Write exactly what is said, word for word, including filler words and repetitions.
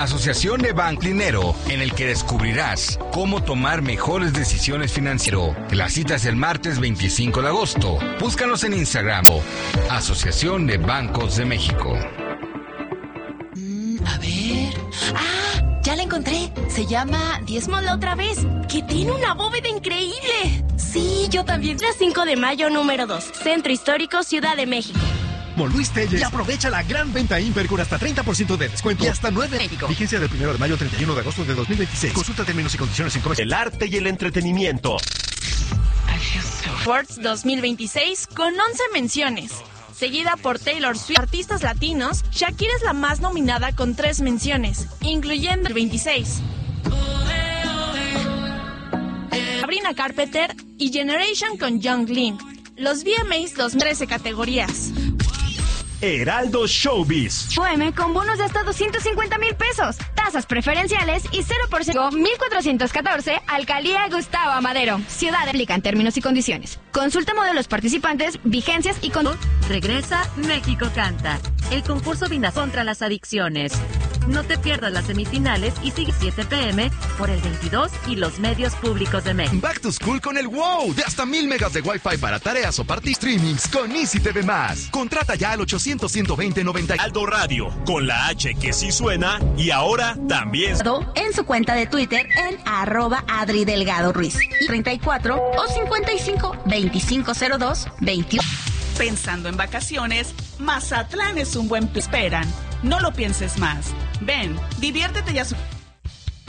Asociación de Banco Dinero, en el que descubrirás cómo tomar mejores decisiones financieras. La cita es el martes veinticinco de agosto. Búscanos en Instagram. Asociación de Bancos de México. Mm, a ver. ¡Ah! Ya la encontré. Se llama Diezmola otra vez, que tiene una bóveda increíble. Sí, yo también. La cinco de mayo número dos. Centro Histórico, Ciudad de México. Luis Telles y aprovecha la gran venta Imper con hasta treinta por ciento de descuento y hasta nueve. México. Vigencia del primero de mayo al treinta y uno de agosto de dos mil veintiséis. Consulta términos y condiciones en comercio. El arte y el entretenimiento. Awards dos mil veintiséis con once menciones. Seguida por Taylor Swift. Artistas latinos, Shakira es la más nominada con tres menciones, incluyendo el veintiséis. Sabrina Carpenter y Generation con Young Lean. Los V M As dos mil trece categorías. Heraldo Showbiz. U M con bonos de hasta doscientos cincuenta mil pesos. Tasas preferenciales y cero por ciento. mil cuatrocientos catorce, Alcaldía Gustavo Amadero. Ciudad aplican términos y condiciones. Consulta modelos participantes, vigencias y con... Regresa México Canta. El concurso Vinas contra las adicciones. No te pierdas las semifinales y sigue siete pe eme por el veintidós y los medios públicos de México. Back to School con el WOW de hasta mil megas de Wi-Fi para tareas o party streamings con Easy T V más. Contrata ya al ochocientos, ciento veinte, noventa. Heraldo Radio, con la H que sí suena y ahora también... En su cuenta de Twitter en arroba Adri Delgado Ruiz. treinta y cuatro o cincuenta y cinco, veinticinco cero dos, veintiuno. Pensando en vacaciones, Mazatlán es un buen plan. Esperan. No lo pienses más. Ven, diviértete ya. Su